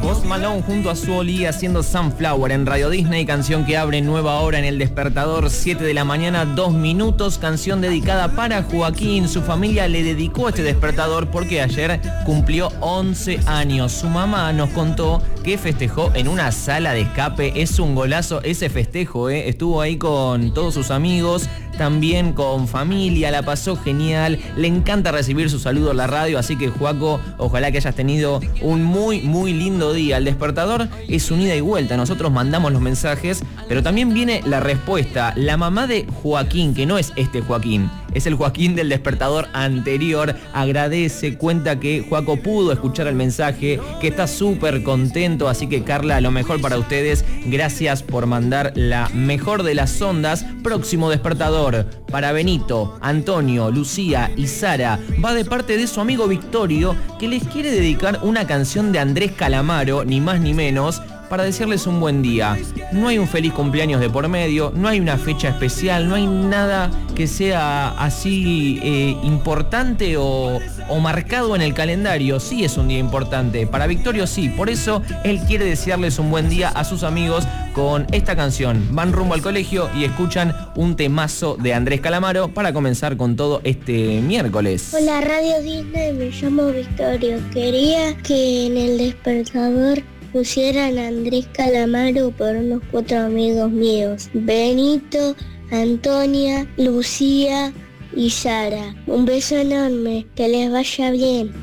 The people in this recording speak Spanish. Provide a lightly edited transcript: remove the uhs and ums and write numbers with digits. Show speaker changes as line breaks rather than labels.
Post Malone junto a Suoli haciendo Sunflower en Radio Disney, canción que abre nueva hora en El Despertador, 7 de la mañana, 2 minutos, canción dedicada para Joaquín. Su familia le dedicó este despertador porque ayer cumplió 11 años. Su mamá nos contó que festejó en una sala de escape. Es un golazo ese festejo, ¿eh? Estuvo ahí con todos sus amigos, también con familia, la pasó genial. Le encanta recibir su saludo en la radio, así que Joaco, ojalá que hayas tenido un muy lindo día. El despertador es un ida y vuelta, nosotros mandamos los mensajes, pero también viene la respuesta. La mamá de Joaquín, que no es este Joaquín, es el Joaquín del despertador anterior, agradece, cuenta que Joaco pudo escuchar el mensaje, que está súper contento, así que Carla, lo mejor para ustedes, gracias por mandar la mejor de las ondas. Próximo despertador para Benito, Antonio, Lucía y Sara va de parte de su amigo Victorio, que les quiere dedicar una canción de Andrés Calamaro, ni más ni menos, para decirles un buen día. No hay un feliz cumpleaños de por medio, no hay una fecha especial, no hay nada que sea así importante o marcado en el calendario. Sí es un día importante, para Victorio sí, por eso él quiere desearles un buen día a sus amigos con esta canción. Van rumbo al colegio y escuchan un temazo de Andrés Calamaro para comenzar con todo este miércoles.
Hola Radio Disney, me llamo Victorio. Quería que en el despertador pusieran a Andrés Calamaro por unos 4 amigos míos: Benito, Antonia, Lucía y Sara. Un beso enorme, que les vaya bien.